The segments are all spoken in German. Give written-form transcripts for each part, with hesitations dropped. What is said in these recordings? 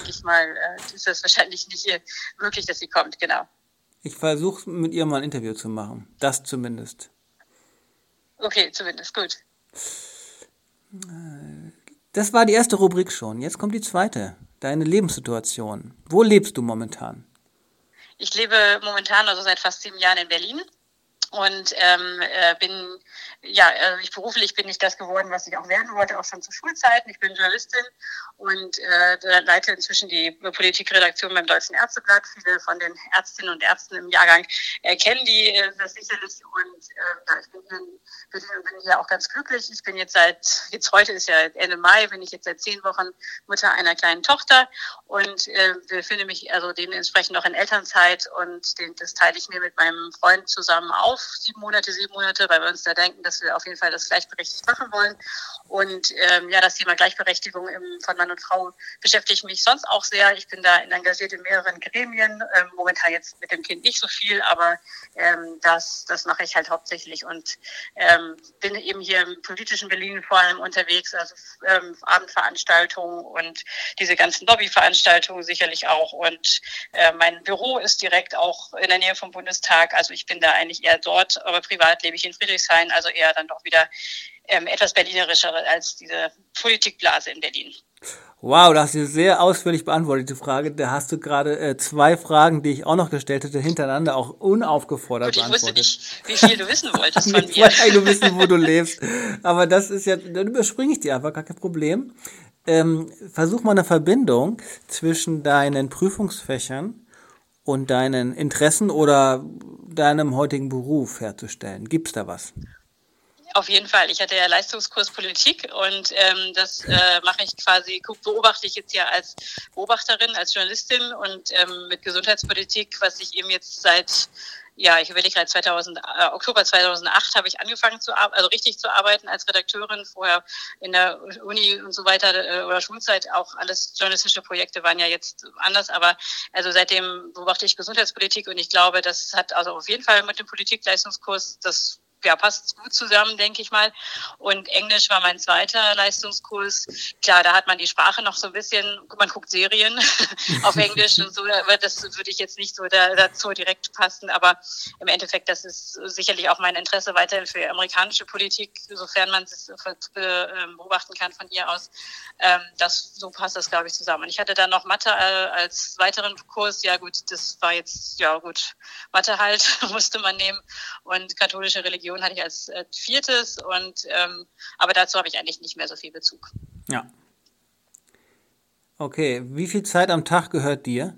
denke ich mal, ist das wahrscheinlich nicht möglich, dass sie kommt, genau. Ich versuche mit ihr mal ein Interview zu machen. Das zumindest. Okay, zumindest, gut. Das war die erste Rubrik schon. Jetzt kommt die zweite. Deine Lebenssituation. Wo lebst du momentan? Ich lebe momentan, also seit fast 7 Jahren in Berlin. Und beruflich bin ich das geworden, was ich auch werden wollte, auch schon zu Schulzeiten. Ich bin Journalistin und leite inzwischen die Politikredaktion beim Deutschen Ärzteblatt. Viele von den Ärztinnen und Ärzten im Jahrgang kennen das sicherlich. Und ich bin hier auch ganz glücklich. Ich bin jetzt heute ist ja Ende Mai, bin ich jetzt seit 10 Wochen Mutter einer kleinen Tochter und befinde mich also dementsprechend noch in Elternzeit und das teile ich mir mit meinem Freund zusammen auf. 7 Monate, weil wir uns da denken, dass wir auf jeden Fall das gleichberechtigt machen wollen. Und das Thema Gleichberechtigung von Mann und Frau beschäftigt mich sonst auch sehr. Ich bin da engagiert in mehreren Gremien, momentan jetzt mit dem Kind nicht so viel, aber das mache ich halt hauptsächlich und bin eben hier im politischen Berlin vor allem unterwegs, also Abendveranstaltungen und diese ganzen Lobbyveranstaltungen sicherlich auch. Und mein Büro ist direkt auch in der Nähe vom Bundestag, also ich bin da eigentlich eher dort, aber privat lebe ich in Friedrichshain, also eher dann doch wieder etwas berlinerischer als diese Politikblase in Berlin. Wow, da hast du sehr ausführlich beantwortet, die Frage. Da hast du gerade 2 Fragen, die ich auch noch gestellt hätte, hintereinander auch unaufgefordert beantwortet. Gut, ich wusste nicht, wie viel du wissen wolltest von mir. Ich wollte eigentlich nur wissen, wo du lebst. Aber das ist ja, dann überspringe ich dir einfach, gar kein Problem. Versuch mal eine Verbindung zwischen deinen Prüfungsfächern und deinen Interessen oder deinem heutigen Beruf herzustellen. Gibt's da was? Auf jeden Fall. Ich hatte ja Leistungskurs Politik und das mache ich beobachte ich jetzt ja als Beobachterin, als Journalistin und mit Gesundheitspolitik, was ich eben jetzt ich überlege gerade, Oktober 2008 habe ich angefangen richtig zu arbeiten als Redakteurin. Vorher in der Uni und so weiter oder Schulzeit auch alles journalistische Projekte waren ja jetzt anders. Aber also seitdem beobachte ich Gesundheitspolitik und ich glaube, das hat also auf jeden Fall mit dem Politikleistungskurs passt gut zusammen, denke ich mal. Und Englisch war mein zweiter Leistungskurs. Klar, da hat man die Sprache noch so ein bisschen, man guckt Serien auf Englisch und so, aber das würde ich jetzt nicht so dazu direkt passen. Aber im Endeffekt, das ist sicherlich auch mein Interesse weiterhin für amerikanische Politik, sofern man es beobachten kann von hier aus. So passt das, glaube ich, zusammen. Und ich hatte dann noch Mathe als weiteren Kurs. Ja gut, das war jetzt, Mathe halt, musste man nehmen. Und katholische Religion hatte ich als 4. Aber dazu habe ich eigentlich nicht mehr so viel Bezug. Ja. Okay, wie viel Zeit am Tag gehört dir?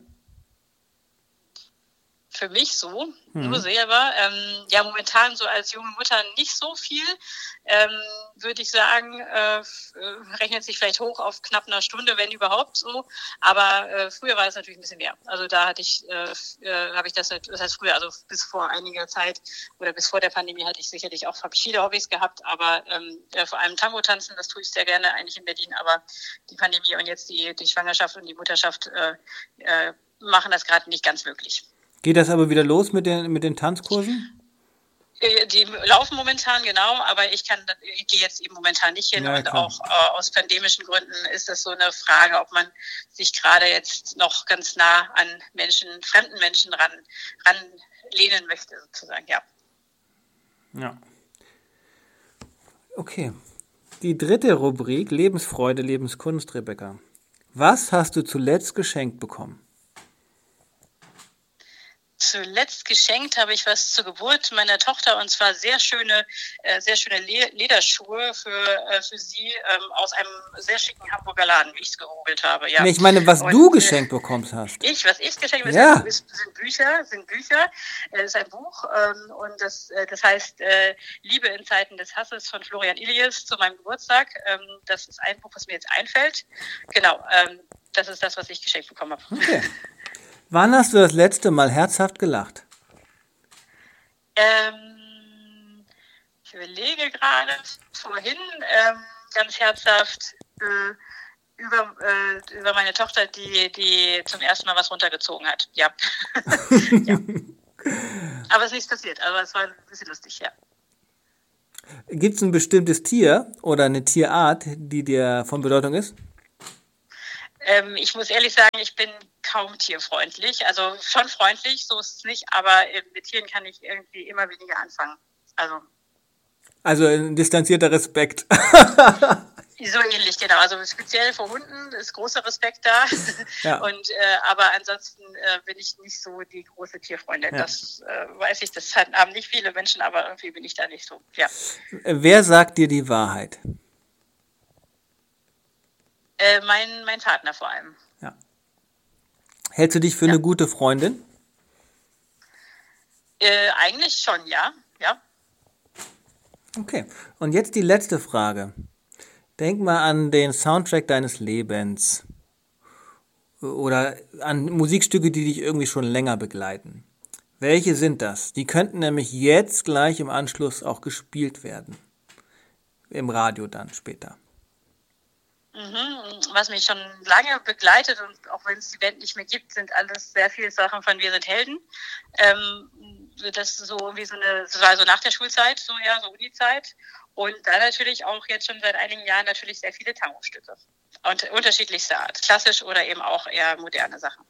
Für mich so, nur selber. Momentan so als junge Mutter nicht so viel, würde ich sagen, rechnet sich vielleicht hoch auf knapp einer Stunde, wenn überhaupt so. Aber früher war es natürlich ein bisschen mehr. Also da habe ich das heißt früher, also bis vor einiger Zeit oder bis vor der Pandemie habe ich viele Hobbys gehabt, aber vor allem Tango tanzen, das tue ich sehr gerne eigentlich in Berlin. Aber die Pandemie und jetzt die Schwangerschaft und die Mutterschaft machen das gerade nicht ganz möglich. Geht das aber wieder los mit den Tanzkursen? Die laufen momentan, genau, aber ich gehe jetzt eben momentan nicht hin. Ja, und klar. Auch aus pandemischen Gründen ist das so eine Frage, ob man sich gerade jetzt noch ganz nah an fremden Menschen ranlehnen möchte, sozusagen, ja. Ja. Okay. Die dritte Rubrik, Lebensfreude, Lebenskunst, Rebecca. Was hast du zuletzt geschenkt bekommen? Zuletzt geschenkt habe ich was zur Geburt meiner Tochter und zwar sehr schöne Lederschuhe für sie aus einem sehr schicken Hamburger Laden, wie ich es gegoogelt habe. Ja. Nee, ich meine, was du geschenkt bekommst hast. Was ich geschenkt habe, sind Bücher. Es ist ein Buch und das heißt Liebe in Zeiten des Hasses von Florian Illies zu meinem Geburtstag. Das ist ein Buch, was mir jetzt einfällt. Genau, das ist das, was ich geschenkt bekommen habe. Okay. Wann hast du das letzte Mal herzhaft gelacht? Ich überlege gerade vorhin ganz herzhaft über meine Tochter, die zum ersten Mal was runtergezogen hat. Ja. Ja. Aber es ist nichts passiert, aber es war ein bisschen lustig, ja. Gibt es ein bestimmtes Tier oder eine Tierart, die dir von Bedeutung ist? Ich muss ehrlich sagen, ich bin kaum tierfreundlich. Also schon freundlich, so ist es nicht, aber mit Tieren kann ich irgendwie immer weniger anfangen. Also ein distanzierter Respekt. So ähnlich, genau. Also speziell vor Hunden ist großer Respekt da. Ja. Und aber ansonsten bin ich nicht so die große Tierfreundin. Ja. Das weiß ich, das haben nicht viele Menschen, aber irgendwie bin ich da nicht so. Ja. Wer sagt dir die Wahrheit? Mein Partner vor allem. Ja. Hältst du dich für eine gute Freundin? Eigentlich schon, ja. Ja. Okay. Und jetzt die letzte Frage. Denk mal an den Soundtrack deines Lebens oder an Musikstücke, die dich irgendwie schon länger begleiten. Welche sind das? Die könnten nämlich jetzt gleich im Anschluss auch gespielt werden. Im Radio dann später. Was mich schon lange begleitet und auch wenn es die Band nicht mehr gibt, sind alles sehr viele Sachen von Wir sind Helden. Das ist so irgendwie das war so nach der Schulzeit, so Uni-Zeit. Und dann natürlich auch jetzt schon seit einigen Jahren natürlich sehr viele Tango-Stücke. Und unterschiedlichster Art. Klassisch oder eben auch eher moderne Sachen.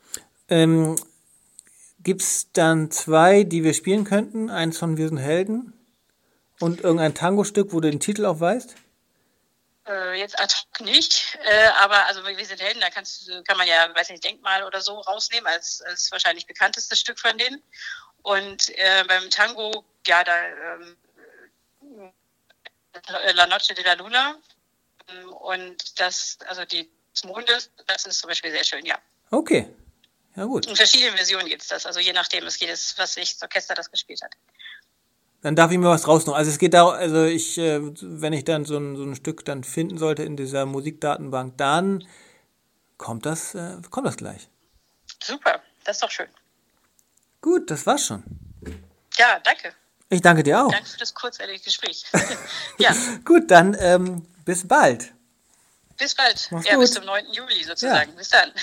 Gibt's dann zwei, die wir spielen könnten? Eins von Wir sind Helden und irgendein Tango-Stück, wo du den Titel auch weißt? Jetzt ad hoc nicht, aber also Wir sind Helden, da kann man ja, weiß nicht, Denkmal oder so rausnehmen als wahrscheinlich bekanntestes Stück von denen. Und beim Tango, ja, da La Noche de la Luna und das, also die des Mondes, das ist zum Beispiel sehr schön, ja. Okay, ja gut. In verschiedenen Versionen gibt es das, also je nachdem, was das Orchester das gespielt hat. Dann darf ich mir was rausnehmen. Also es geht darum, also wenn ich dann so ein Stück dann finden sollte in dieser Musikdatenbank, dann kommt das gleich. Super, das ist doch schön. Gut, das war's schon. Ja, danke. Ich danke dir auch. Danke für das kurzweilige Gespräch. Ja. Gut, dann bis bald. Bis bald. Mach's ja, gut. Bis zum 9. Juli sozusagen. Ja. Bis dann.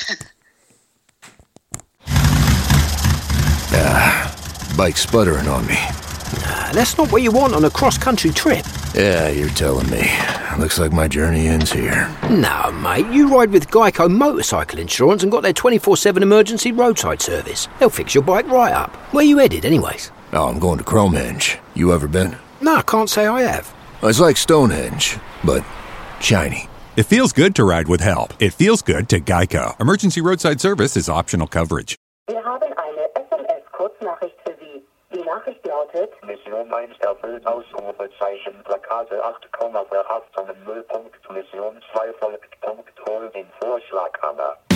Bike's sputtering on me. That's not what you want on a cross-country trip. Yeah, you're telling me. Looks like my journey ends here. No, mate, you ride with Geico Motorcycle Insurance and got their 24/7 emergency roadside service. They'll fix your bike right up. Where you headed, anyways? Oh, I'm going to Cromehenge. You ever been? No, I can't say I have. It's like Stonehenge, but shiny. It feels good to ride with help. It feels good to Geico. Emergency roadside service is optional coverage. Wir haben eine SMS-Kurznachricht für Sie. Die Nachricht lautet: Mission 1 erfüllt, Ausrufezeichen, Plakate 8, verhaftet an den Müllpunkt, Mission 2 folgt, Punkt, hol den Vorschlaghammer.